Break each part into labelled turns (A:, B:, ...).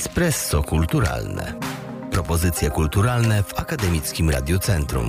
A: Espresso kulturalne. Propozycje kulturalne w Akademickim Radiocentrum.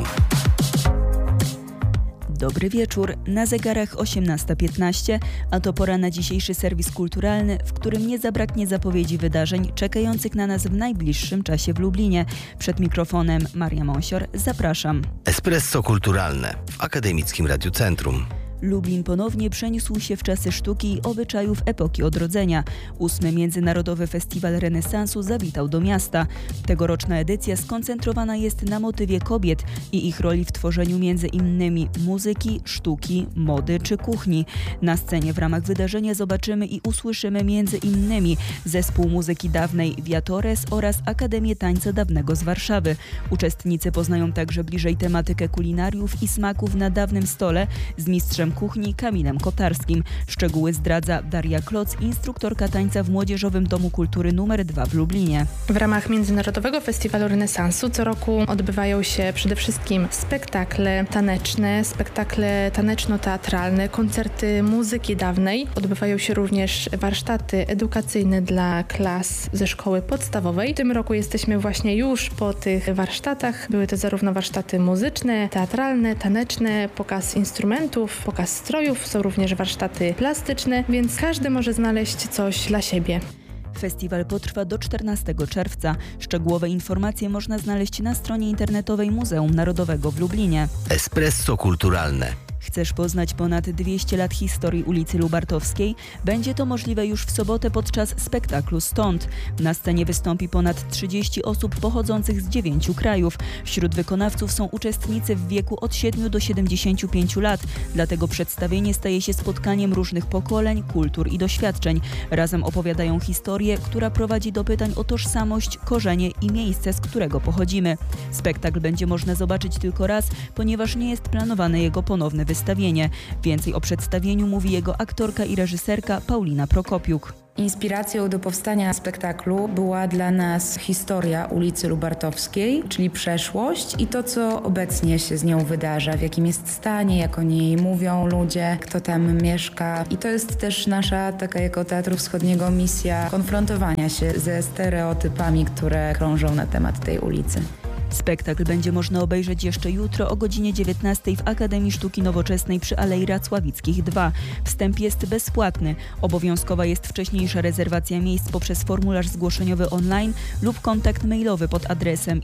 B: Dobry wieczór, na zegarach 18:15, a to pora na dzisiejszy serwis kulturalny, w którym nie zabraknie zapowiedzi wydarzeń czekających na nas w najbliższym czasie w Lublinie. Przed mikrofonem Maria Monsior, zapraszam.
A: Espresso kulturalne w Akademickim Radiocentrum.
B: Lublin ponownie przeniósł się w czasy sztuki i obyczajów epoki odrodzenia. 8. Międzynarodowy Festiwal Renesansu zawitał do miasta. Tegoroczna edycja skoncentrowana jest na motywie kobiet i ich roli w tworzeniu między innymi muzyki, sztuki, mody czy kuchni. Na scenie w ramach wydarzenia zobaczymy i usłyszymy między innymi zespół muzyki dawnej Viatores oraz Akademię Tańca Dawnego z Warszawy. Uczestnicy poznają także bliżej tematykę kulinariów i smaków na dawnym stole z mistrzem kuchni Kamilem Kotarskim. Szczegóły zdradza Daria Kloc, instruktorka tańca w Młodzieżowym Domu Kultury nr 2 w Lublinie.
C: W ramach Międzynarodowego Festiwalu Renesansu co roku odbywają się przede wszystkim spektakle taneczne, spektakle taneczno-teatralne, koncerty muzyki dawnej. Odbywają się również warsztaty edukacyjne dla klas ze szkoły podstawowej. W tym roku jesteśmy właśnie już po tych warsztatach. Były to zarówno warsztaty muzyczne, teatralne, taneczne, pokaz instrumentów, pokaz strojów, są również warsztaty plastyczne, więc każdy może znaleźć coś dla siebie.
B: Festiwal potrwa do 14 czerwca. Szczegółowe informacje można znaleźć na stronie internetowej Muzeum Narodowego w Lublinie.
A: Espresso kulturalne.
B: Chcesz poznać ponad 200 lat historii ulicy Lubartowskiej? Będzie to możliwe już w sobotę podczas spektaklu Stąd. Na scenie wystąpi ponad 30 osób pochodzących z 9 krajów. Wśród wykonawców są uczestnicy w wieku od 7 do 75 lat. Dlatego przedstawienie staje się spotkaniem różnych pokoleń, kultur i doświadczeń. Razem opowiadają historię, która prowadzi do pytań o tożsamość, korzenie i miejsce, z którego pochodzimy. Spektakl będzie można zobaczyć tylko raz, ponieważ nie jest planowane jego ponowne wystawienie. Więcej o przedstawieniu mówi jego aktorka i reżyserka Paulina Prokopiuk.
D: Inspiracją do powstania spektaklu była dla nas historia ulicy Lubartowskiej, czyli przeszłość i to, co obecnie się z nią wydarza, w jakim jest stanie, jak o niej mówią ludzie, kto tam mieszka. I to jest też nasza, taka jako Teatru Wschodniego, misja konfrontowania się ze stereotypami, które krążą na temat tej ulicy.
B: Spektakl będzie można obejrzeć jeszcze jutro o godzinie 19 w Akademii Sztuki Nowoczesnej przy Alei Racławickich 2. Wstęp jest bezpłatny. Obowiązkowa jest wcześniejsza rezerwacja miejsc poprzez formularz zgłoszeniowy online lub kontakt mailowy pod adresem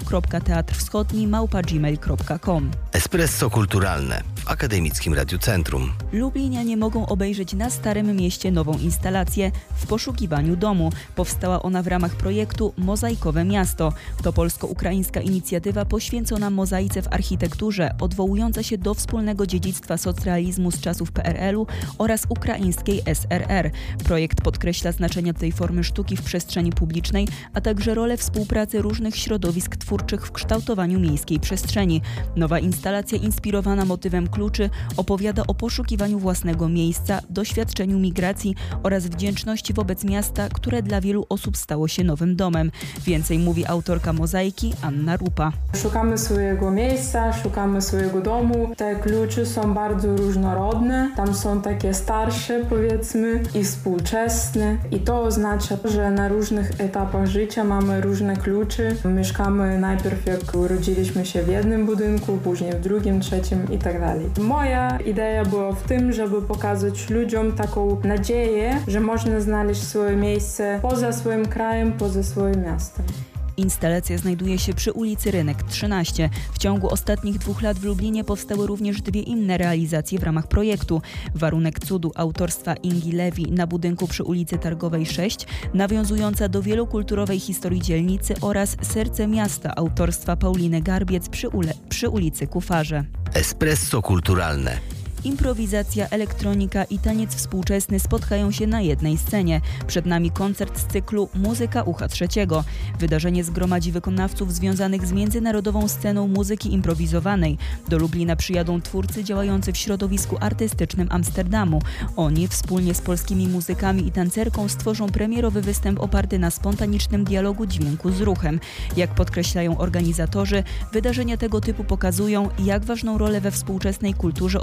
B: info.teatrwschodni@gmail.com.
A: Espresso kulturalne w Akademickim Radiocentrum.
B: Lublinianie mogą obejrzeć na Starym Mieście nową instalację W poszukiwaniu domu. Powstała ona w ramach projektu Mozaikowe Miasto. To polsko-ukraińska inicjatywa poświęcona mozaice w architekturze, odwołująca się do wspólnego dziedzictwa socrealizmu z czasów PRL-u oraz ukraińskiej SRR. Projekt podkreśla znaczenie tej formy sztuki w przestrzeni publicznej, a także rolę współpracy różnych środowisk twórczych w kształtowaniu miejskiej przestrzeni. Nowa instalacja inspirowana motywem kluczy opowiada o poszukiwaniu własnego miejsca, doświadczeniu migracji oraz wdzięczności wobec miasta, które dla wielu osób stało się nowym domem. Więcej mówi autorka mozaiki Anna Rupa.
E: Szukamy swojego miejsca, szukamy swojego domu. Te klucze są bardzo różnorodne. Tam są takie starsze, powiedzmy, i współczesne. I to oznacza, że na różnych etapach życia mamy różne klucze. Mieszkamy najpierw, jak urodziliśmy się w jednym budynku, później w drugim, trzecim i tak dalej. Moja idea była w tym, żeby pokazać ludziom taką nadzieję, że można znaleźć swoje miejsce poza swoim krajem, poza swoim miastem.
B: Instalacja znajduje się przy ulicy Rynek 13. W ciągu ostatnich 2 lat w Lublinie powstały również 2 inne realizacje w ramach projektu. Warunek cudu autorstwa Ingi Lewi na budynku przy ulicy Targowej 6, nawiązująca do wielokulturowej historii dzielnicy, oraz Serce miasta autorstwa Pauliny Garbiec przy ulicy Kufarze.
A: Espresso kulturalne.
B: Improwizacja, elektronika i taniec współczesny spotkają się na jednej scenie. Przed nami koncert z cyklu Muzyka Ucha Trzeciego. Wydarzenie zgromadzi wykonawców związanych z międzynarodową sceną muzyki improwizowanej. Do Lublina przyjadą twórcy działający w środowisku artystycznym Amsterdamu. Oni wspólnie z polskimi muzykami i tancerką stworzą premierowy występ oparty na spontanicznym dialogu dźwięku z ruchem. Jak podkreślają organizatorzy, wydarzenia tego typu pokazują, jak ważną rolę we współczesnej kulturze odgrywa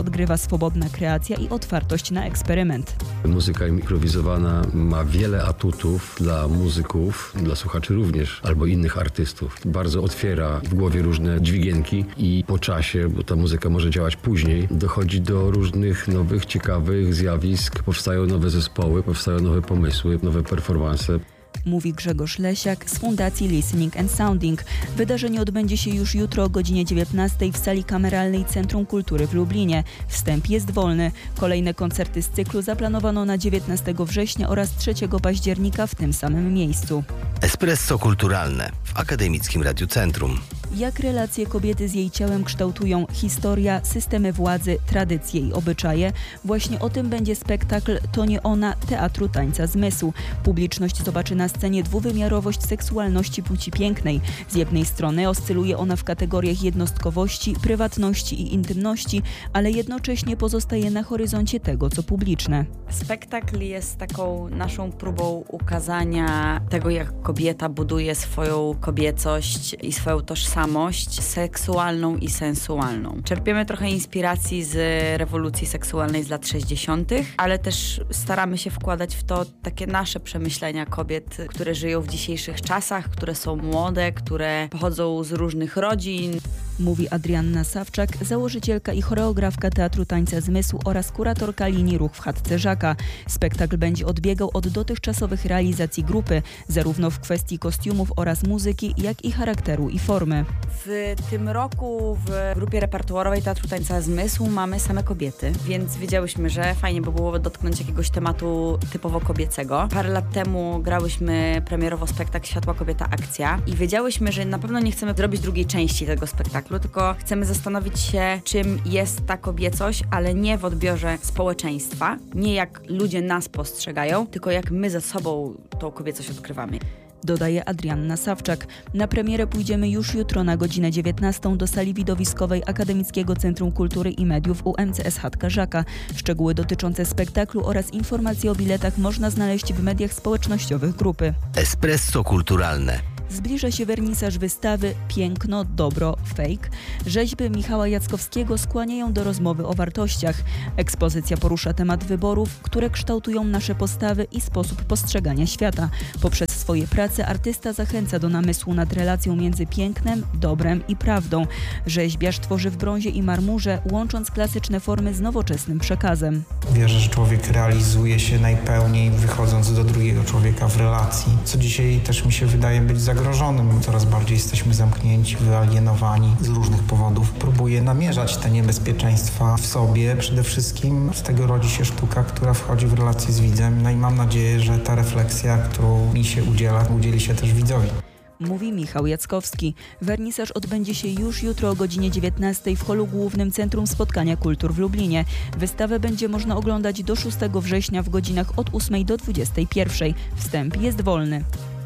B: swobodna kreacja i otwartość na eksperyment.
F: Muzyka improwizowana ma wiele atutów dla muzyków, dla słuchaczy również, albo innych artystów. Bardzo otwiera w głowie różne dźwigienki i po czasie, bo ta muzyka może działać później, dochodzi do różnych nowych, ciekawych zjawisk. Powstają nowe zespoły, powstają nowe pomysły, nowe performanse.
B: Mówi Grzegorz Lesiak z Fundacji Listening and Sounding. Wydarzenie odbędzie się już jutro o godzinie 19 w sali kameralnej Centrum Kultury w Lublinie. Wstęp jest wolny. Kolejne koncerty z cyklu zaplanowano na 19 września oraz 3 października w tym samym miejscu.
A: Espresso kulturalne w Akademickim Radiu Centrum.
B: Jak relacje kobiety z jej ciałem kształtują historia, systemy władzy, tradycje i obyczaje? Właśnie o tym będzie spektakl To nie ona Teatru Tańca Zmysłu. Publiczność zobaczy na scenie dwuwymiarowość seksualności płci pięknej. Z jednej strony oscyluje ona w kategoriach jednostkowości, prywatności i intymności, ale jednocześnie pozostaje na horyzoncie tego, co publiczne.
G: Spektakl jest taką naszą próbą ukazania tego, jak kobieta buduje swoją kobiecość i swoją tożsamość seksualną i sensualną. Czerpiemy trochę inspiracji z rewolucji seksualnej z lat 60., ale też staramy się wkładać w to takie nasze przemyślenia kobiet, które żyją w dzisiejszych czasach, które są młode, które pochodzą z różnych rodzin.
B: Mówi Adrianna Sawczak, założycielka i choreografka Teatru Tańca Zmysłu oraz kuratorka linii Ruch w Chatce Żaka. Spektakl będzie odbiegał od dotychczasowych realizacji grupy, zarówno w kwestii kostiumów oraz muzyki, jak i charakteru i formy.
G: W tym roku w grupie repertuarowej Teatru Tańca Zmysłu mamy same kobiety, więc wiedziałyśmy, że fajnie by było dotknąć jakiegoś tematu typowo kobiecego. Parę lat temu grałyśmy premierowo spektakl Światła Kobieta Akcja i wiedziałyśmy, że na pewno nie chcemy zrobić drugiej części tego spektaklu, tylko chcemy zastanowić się, czym jest ta kobiecość, ale nie w odbiorze społeczeństwa, nie jak ludzie nas postrzegają, tylko jak my ze sobą tą kobiecość odkrywamy.
B: Dodaje Adrianna Sawczak. Na premierę pójdziemy już jutro na godzinę 19 do sali widowiskowej Akademickiego Centrum Kultury i Mediów UMCS Chatka Żaka. Szczegóły dotyczące spektaklu oraz informacje o biletach można znaleźć w mediach społecznościowych grupy.
A: Espresso kulturalne.
B: Zbliża się wernisaż wystawy Piękno, dobro, fake. Rzeźby Michała Jackowskiego skłaniają do rozmowy o wartościach. Ekspozycja porusza temat wyborów, które kształtują nasze postawy i sposób postrzegania świata. Poprzez swoje prace artysta zachęca do namysłu nad relacją między pięknem, dobrem i prawdą. Rzeźbiarz tworzy w brązie i marmurze, łącząc klasyczne formy z nowoczesnym przekazem.
H: Wierzę, że człowiek realizuje się najpełniej, wychodząc do drugiego człowieka w relacji, co dzisiaj też mi się wydaje być zagrożonym. Coraz bardziej jesteśmy zamknięci, wyalienowani z różnych powodów. Próbuję namierzać te niebezpieczeństwa w sobie. Przede wszystkim z tego rodzi się sztuka, która wchodzi w relację z widzem. No i mam nadzieję, że ta refleksja, którą mi się udzieli się też widzowi.
B: Mówi Michał Jackowski. Wernisaż odbędzie się już jutro o godzinie 19 w holu głównym Centrum Spotkania Kultur w Lublinie. Wystawę będzie można oglądać do 6 września w godzinach od 8 do 21. Wstęp jest wolny.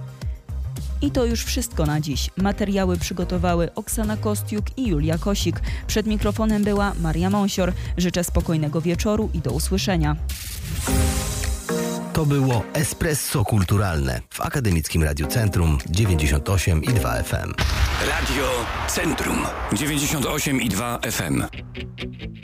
B: I to już wszystko na dziś. Materiały przygotowały Oksana Kostiuk i Julia Kosik. Przed mikrofonem była Maria Monsior. Życzę spokojnego wieczoru i do usłyszenia.
A: To było Espresso kulturalne w Akademickim Radiu Centrum 98,2 FM.
I: Radio Centrum 98,2 FM.